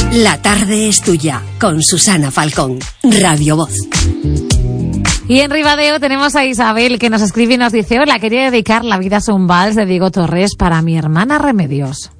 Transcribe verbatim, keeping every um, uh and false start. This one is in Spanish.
La tarde es tuya, con Susana Falcón, Radio Voz. Y en Ribadeo tenemos a Isabel, que nos escribe y nos dice: hola, quería dedicar La vida es un vals de Diego Torres para mi hermana Remedios.